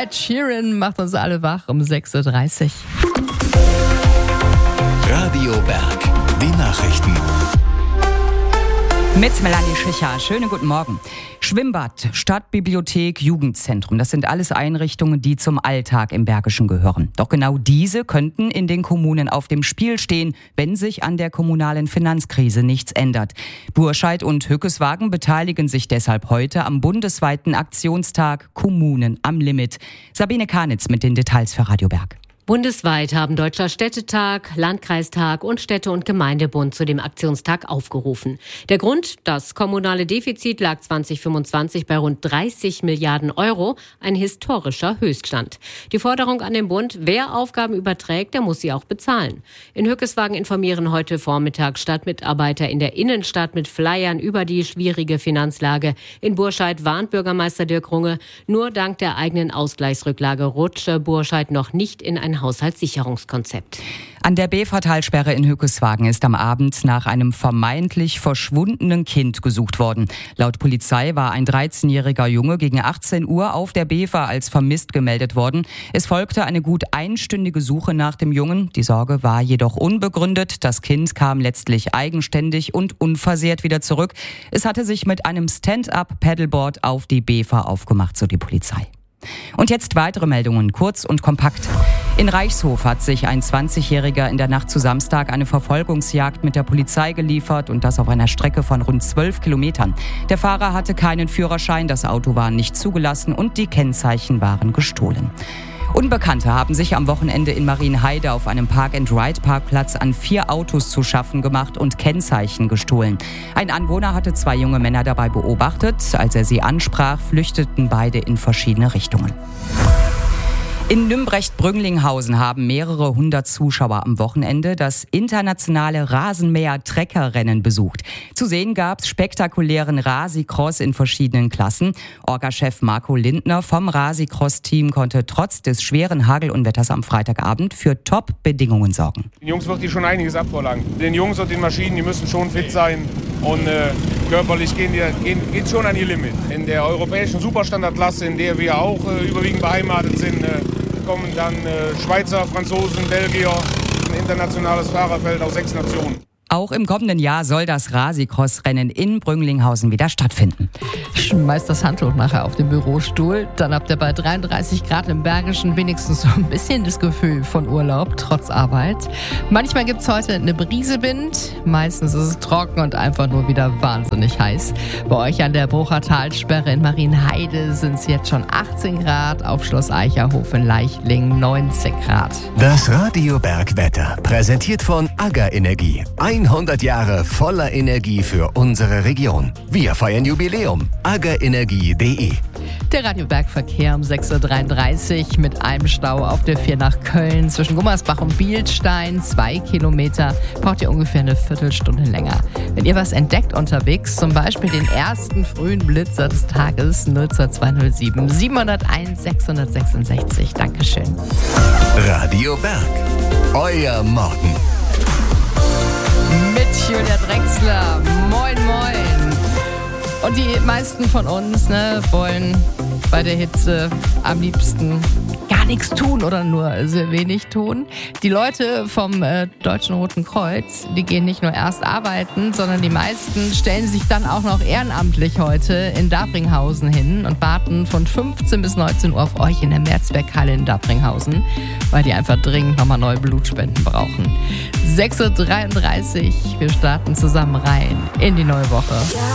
Ed Sheeran macht uns alle wach um 6.30 Uhr. Radio Berg, die Nachrichten. Mit Melanie Schicher. Schönen guten Morgen. Schwimmbad, Stadtbibliothek, Jugendzentrum. Das sind alles Einrichtungen, die zum Alltag im Bergischen gehören. Doch genau diese könnten in den Kommunen auf dem Spiel stehen, wenn sich an der kommunalen Finanzkrise nichts ändert. Burscheid und Hückeswagen beteiligen sich deshalb heute am bundesweiten Aktionstag Kommunen am Limit. Sabine Karnitz mit den Details für Radio Berg. Bundesweit haben Deutscher Städtetag, Landkreistag und Städte- und Gemeindebund zu dem Aktionstag aufgerufen. Der Grund? Das kommunale Defizit lag 2025 bei rund 30 Milliarden Euro, ein historischer Höchststand. Die Forderung an den Bund, wer Aufgaben überträgt, der muss sie auch bezahlen. In Hückeswagen informieren heute Vormittag Stadtmitarbeiter in der Innenstadt mit Flyern über die schwierige Finanzlage. In Burscheid warnt Bürgermeister Dirk Runge, nur dank der eigenen Ausgleichsrücklage rutsche Burscheid noch nicht in ein Haushaltssicherungskonzept. An der BEFA-Talsperre in Hückeswagen ist am Abend nach einem vermeintlich verschwundenen Kind gesucht worden. Laut Polizei war ein 13-jähriger Junge gegen 18 Uhr auf der BEFA als vermisst gemeldet worden. Es folgte eine gut einstündige Suche nach dem Jungen. Die Sorge war jedoch unbegründet. Das Kind kam letztlich eigenständig und unversehrt wieder zurück. Es hatte sich mit einem Stand-up-Paddleboard auf die BEFA aufgemacht, so die Polizei. Und jetzt weitere Meldungen, kurz und kompakt. In Reichshof hat sich ein 20-Jähriger in der Nacht zu Samstag eine Verfolgungsjagd mit der Polizei geliefert und das auf einer Strecke von rund 12 Kilometern. Der Fahrer hatte keinen Führerschein, das Auto war nicht zugelassen und die Kennzeichen waren gestohlen. Unbekannte haben sich am Wochenende in Marienheide auf einem Park-and-Ride-Parkplatz an 4 Autos zu schaffen gemacht und Kennzeichen gestohlen. Ein Anwohner hatte 2 junge Männer dabei beobachtet. Als er sie ansprach, flüchteten beide in verschiedene Richtungen. In Nümbrecht-Brünglinghausen haben mehrere hundert Zuschauer am Wochenende das internationale Rasenmäher-Trecker-Rennen besucht. Zu sehen gab's spektakulären Rasi-Cross in verschiedenen Klassen. Orga-Chef Marco Lindner vom Rasi-Cross-Team konnte trotz des schweren Hagelunwetters am Freitagabend für Top-Bedingungen sorgen. Den Jungs wird hier schon einiges abverlangt. Den Jungs und den Maschinen, die müssen schon fit sein und körperlich gehen schon an ihr Limit. In der europäischen Superstandardklasse, in der wir auch überwiegend beheimatet sind, kommen dann Schweizer, Franzosen, Belgier, ein internationales Fahrerfeld aus 6 Nationen. Auch im kommenden Jahr soll das Rasi-Cross-Rennen in Brünglinghausen wieder stattfinden. Schmeißt das Handtuch nachher auf den Bürostuhl, dann habt ihr bei 33 Grad im Bergischen wenigstens so ein bisschen das Gefühl von Urlaub, trotz Arbeit. Manchmal gibt's heute eine Brise Wind, meistens ist es trocken und einfach nur wieder wahnsinnig heiß. Bei euch an der Brucher Talsperre in Marienheide sind es jetzt schon 18 Grad, auf Schloss Eicherhof in Leichling 19 Grad. Das Radio Berg Wetter, präsentiert von AGA Energie. 100 Jahre voller Energie für unsere Region. Wir feiern Jubiläum. agaenergie.de. Der Radio Berg Verkehr um 6.33 Uhr mit einem Stau auf der 4 nach Köln. Zwischen Gummersbach und Bielstein 2 Kilometer. Braucht ihr ungefähr eine Viertelstunde länger. Wenn ihr was entdeckt unterwegs, zum Beispiel den ersten frühen Blitzer des Tages 02207 701 666. Dankeschön. Radio Berg. Euer Morgen. Mit Julia Drechsler. Moin, moin. Und die meisten von uns wollen bei der Hitze am liebsten gar nichts tun oder nur sehr wenig tun. Die Leute vom Deutschen Roten Kreuz, die gehen nicht nur erst arbeiten, sondern die meisten stellen sich dann auch noch ehrenamtlich heute in Dabringhausen hin und warten von 15 bis 19 Uhr auf euch in der Mehrzweckhalle in Dabringhausen, weil die einfach dringend nochmal neue Blutspenden brauchen. 6.33 Uhr, wir starten zusammen rein in die neue Woche.